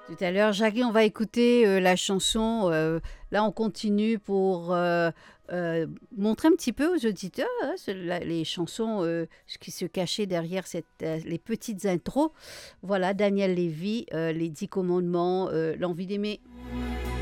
Tout à l'heure, Jackie, on va écouter la chanson. Là, on continue pour montrer un petit peu aux auditeurs les chansons ce qui se cachait derrière les petites intros. Voilà, Daniel Lévy, Les 10 commandements, L'envie d'aimer.